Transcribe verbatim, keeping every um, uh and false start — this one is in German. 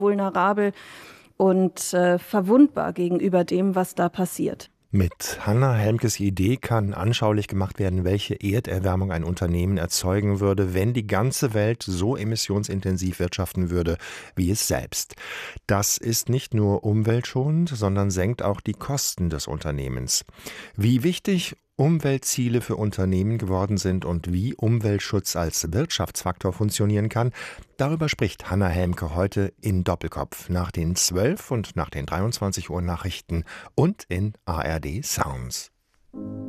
vulnerabel und äh, verwundbar gegenüber dem, was da passiert. Mit Hannah Helmkes Idee kann anschaulich gemacht werden, welche Erderwärmung ein Unternehmen erzeugen würde, wenn die ganze Welt so emissionsintensiv wirtschaften würde wie es selbst. Das ist nicht nur umweltschonend, sondern senkt auch die Kosten des Unternehmens. Wie wichtig Umweltziele für Unternehmen geworden sind und wie Umweltschutz als Wirtschaftsfaktor funktionieren kann, darüber spricht Hannah Helmke heute in Doppelkopf nach den zwölf und nach den dreiundzwanzig Uhr Nachrichten und in A R D Sounds.